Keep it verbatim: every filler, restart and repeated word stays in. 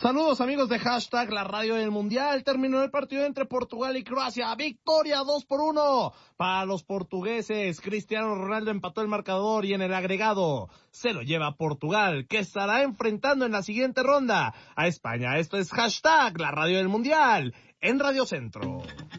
Saludos amigos de Hashtag La Radio del Mundial. Terminó el partido entre Portugal y Croacia. Victoria dos por uno para los portugueses. Cristiano Ronaldo empató el marcador y en el agregado se lo lleva Portugal, que estará enfrentando en la siguiente ronda a España. Esto es Hashtag La Radio del Mundial en Radio Centro.